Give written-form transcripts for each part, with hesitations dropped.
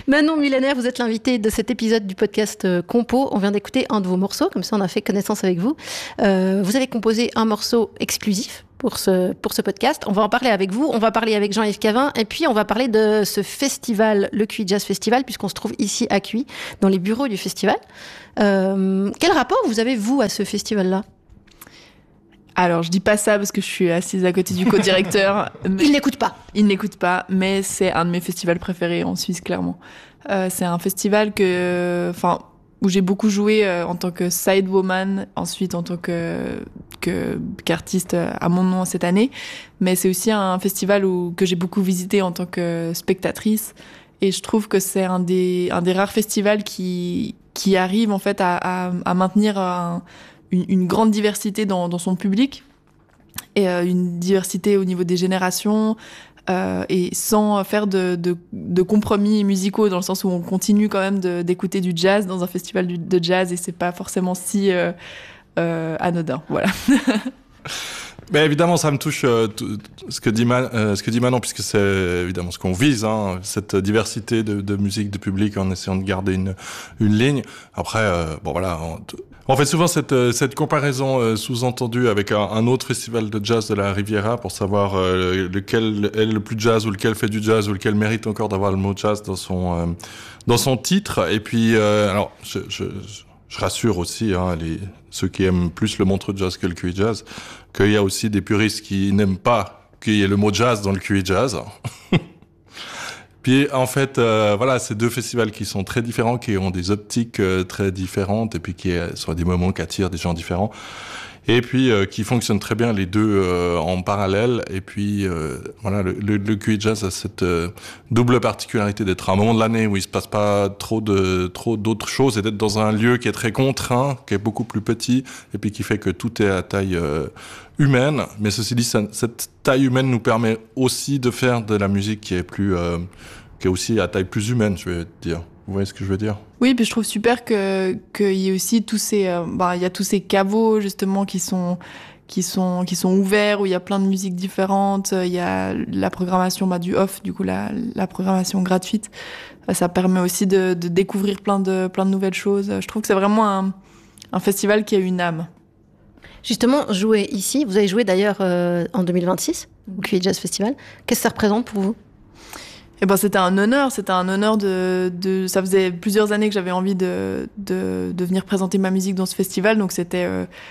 Manon Millénaire, vous êtes l'invitée de cet épisode du podcast Compo. On vient d'écouter un de vos morceaux, comme ça on a fait connaissance avec vous. Vous avez composé un morceau exclusif pour ce podcast. On va en parler avec vous, on va parler avec Jean-Yves Cavin, et puis on va parler de ce festival, le Cuit Jazz Festival, puisqu'on se trouve ici à Cuit, dans les bureaux du festival. Quel rapport vous avez, vous, à ce festival-là ? Alors, je dis pas ça parce que je suis assise à côté du co-directeur. Il n'écoute pas. Il n'écoute pas, mais c'est un de mes festivals préférés en Suisse, clairement. C'est un festival où j'ai beaucoup joué en tant que sidewoman, ensuite en tant qu'artiste à mon nom cette année. Mais c'est aussi un festival que j'ai beaucoup visité en tant que spectatrice. Et je trouve que c'est un des rares festivals qui arrive en fait à maintenir une grande diversité dans son public et une diversité au niveau des générations et sans faire de compromis musicaux, dans le sens où on continue quand même d'écouter du jazz dans un festival de jazz, et c'est pas forcément si anodin. Voilà. Mais évidemment, ça me touche ce que dit Manon, puisque c'est évidemment ce qu'on vise, hein, cette diversité de musique, de public, en essayant de garder une ligne. Après, on fait souvent cette comparaison sous-entendue avec un autre festival de jazz de la Riviera pour savoir lequel est le plus jazz, ou lequel fait du jazz, ou lequel mérite encore d'avoir le mot jazz dans son titre. Et puis, alors, je rassure aussi ceux qui aiment plus le montreux jazz que le QI jazz, qu'il y a aussi des puristes qui n'aiment pas qu'il y ait le mot jazz dans le QI jazz. Puis en fait, c'est deux festivals qui sont très différents, qui ont des optiques très différentes, et puis qui sont des moments qui attirent des gens différents. Et puis qui fonctionnent très bien les deux en parallèle. Et puis le QI Jazz a cette double particularité d'être un moment de l'année où il se passe pas trop d'autres choses, et d'être dans un lieu qui est très contraint, qui est beaucoup plus petit, et puis qui fait que tout est à taille humaine. Mais ceci dit, cette taille humaine nous permet aussi de faire de la musique qui est aussi à taille plus humaine, je vais dire. Vous voyez ce que je veux dire ? Oui, puis je trouve super qu'il y ait aussi tous ces, il y a tous ces caveaux justement qui sont ouverts, où il y a plein de musiques différentes. Il y a la programmation du off, du coup la programmation gratuite. Ça permet aussi de découvrir plein de nouvelles choses. Je trouve que c'est vraiment un festival qui a une âme. Justement, jouer ici, vous avez joué d'ailleurs en 2026 au QI Jazz Festival. Qu'est-ce que ça représente pour vous ? C'était un honneur de ça faisait plusieurs années que j'avais envie de venir présenter ma musique dans ce festival, donc c'était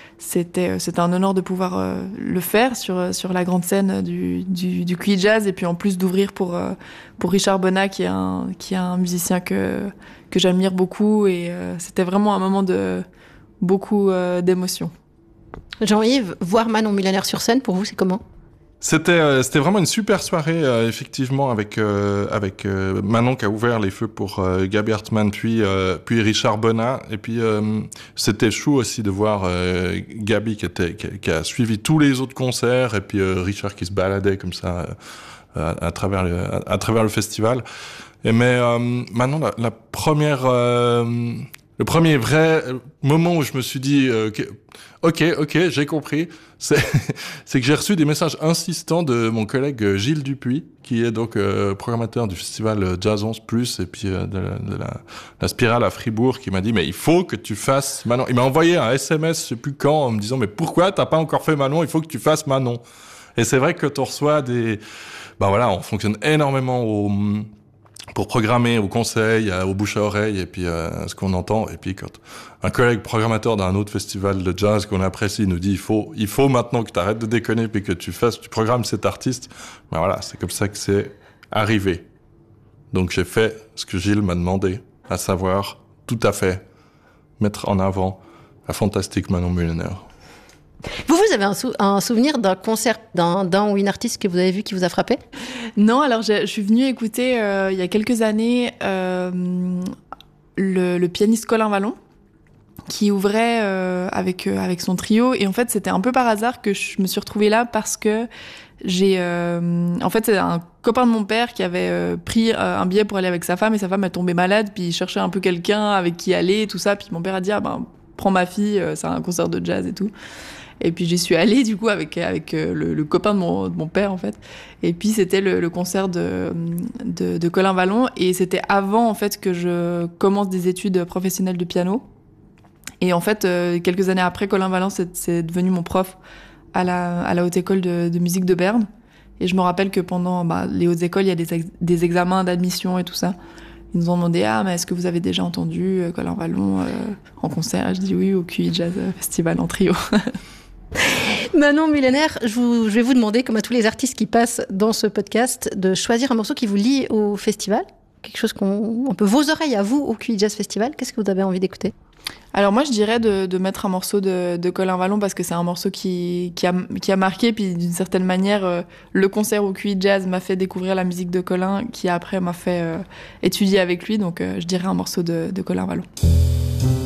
un honneur de pouvoir le faire sur la grande scène du QI Jazz, et puis en plus d'ouvrir pour Richard Bonnat, qui est un musicien que j'admire beaucoup, et c'était vraiment un moment de beaucoup d'émotion. Jean-Yves, voir Manon Millénaire sur scène, pour vous, c'est comment ? C'était vraiment une super soirée, effectivement, avec Manon qui a ouvert les feux pour Gabi Hartmann, puis Richard Bonnat. Et puis c'était chou aussi de voir Gabi qui a suivi tous les autres concerts, et puis Richard qui se baladait comme ça à travers le festival. Mais Manon, la première le premier vrai moment où je me suis dit ok, j'ai compris, c'est que j'ai reçu des messages insistants de mon collègue Gilles Dupuis, qui est donc programmateur du festival Jazz 11+, et puis de la Spirale à Fribourg, qui m'a dit mais il faut que tu fasses Manon. Il m'a envoyé un SMS, je sais plus quand, en me disant mais pourquoi t'as pas encore fait Manon, il faut que tu fasses Manon. Et c'est vrai que quand on reçoit on fonctionne énormément pour programmer au conseil, au bouche à oreille, et puis ce qu'on entend. Et puis quand un collègue programmateur d'un autre festival de jazz qu'on apprécie nous dit il faut maintenant que tu arrêtes de déconner, puis que tu programmes cet artiste, c'est comme ça que c'est arrivé. Donc j'ai fait ce que Gilles m'a demandé, à savoir tout à fait mettre en avant la fantastique Manon Millénaire. Vous avez un souvenir d'un concert d'un ou une artiste que vous avez vu qui vous a frappé ? Non, alors je suis venue écouter il y a quelques années le pianiste Colin Vallon, qui ouvrait avec son trio, et en fait c'était un peu par hasard que je me suis retrouvée là, parce que en fait c'est un copain de mon père qui avait pris un billet pour aller avec sa femme, et sa femme est tombée malade, puis il cherchait un peu quelqu'un avec qui aller et tout ça, puis mon père a dit prends ma fille, c'est un concert de jazz et tout. Et puis j'y suis allée du coup avec le copain de mon père en fait. Et puis c'était le concert de Colin Vallon, et c'était avant en fait que je commence des études professionnelles de piano. Et en fait, quelques années après, Colin Vallon c'est devenu mon prof à la Haute École de musique de Berne. Et je me rappelle que pendant les hautes écoles, il y a des examens d'admission et tout ça. Ils nous ont demandé mais est-ce que vous avez déjà entendu Colin Vallon en concert? Je dis oui, au QI Jazz Festival en trio. Manon Mullener, je vais vous demander, comme à tous les artistes qui passent dans ce podcast, de choisir un morceau qui vous lie au festival, quelque chose un peu vos oreilles à vous au QI Jazz Festival. Qu'est-ce que vous avez envie d'écouter? Alors moi je dirais de mettre un morceau de Colin Vallon, parce que c'est un morceau qui a marqué, puis d'une certaine manière le concert au QI Jazz m'a fait découvrir la musique de Colin, qui après m'a fait étudier avec lui, donc je dirais un morceau de Colin Vallon.